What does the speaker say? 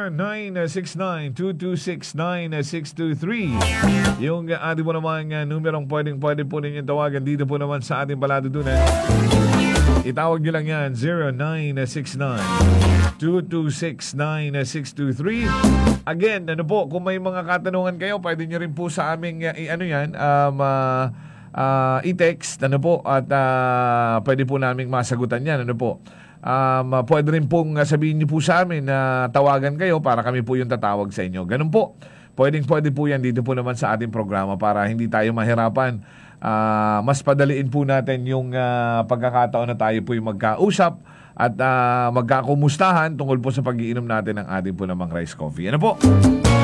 0969-226-9623. Yung ating po naman numerong pwede po ninyong tawagan dito po naman sa ating paladutunan. Itawag nyo lang yan, 0969-226-9623. Again, ano po, kung may mga katanungan kayo, pwede nyo rin po sa aming, i-text, ano po, at pwede po naming masagutan yan, ano po. Pwede rin pong sabihin niyo po sa amin na tawagan kayo para kami po yung tatawag sa inyo. Ganun po. Pwede po yan dito po naman sa ating programa para hindi tayo mahirapan. Mas padaliin po natin yung pagkakataon na tayo po yung magkausap at magkakumustahan tungkol po sa pag-iinom natin ng ating po namang rice coffee. Ano po?